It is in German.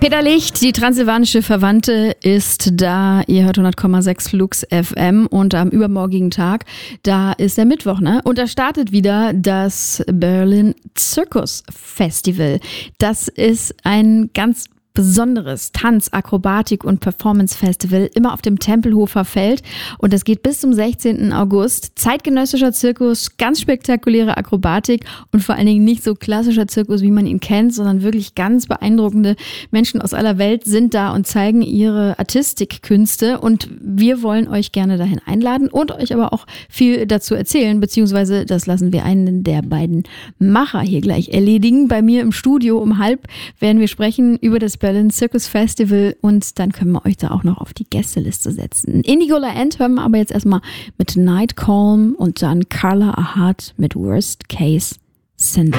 Peter Licht, die transsilvanische Verwandte, ist da. Ihr hört 100,6 Flux FM und am übermorgigen Tag, da ist der Mittwoch, ne? Und da startet wieder das Berlin Circus Festival. Das ist ein ganz besonderes Tanz-, Akrobatik- und Performance-Festival immer auf dem Tempelhofer Feld und das geht bis zum 16. August. Zeitgenössischer Zirkus, ganz spektakuläre Akrobatik und vor allen Dingen nicht so klassischer Zirkus, wie man ihn kennt, sondern wirklich ganz beeindruckende Menschen aus aller Welt sind da und zeigen ihre Artistikkünste und wir wollen euch gerne dahin einladen und euch aber auch viel dazu erzählen, beziehungsweise das lassen wir einen der beiden Macher hier gleich erledigen. Bei mir im Studio um 12:30 werden wir sprechen über das Berlin Circus Festival und dann können wir euch da auch noch auf die Gästeliste setzen. Indigo La End hören wir aber jetzt erstmal mit Night Calm und dann Carla Ahad mit Worst Case Syndrome.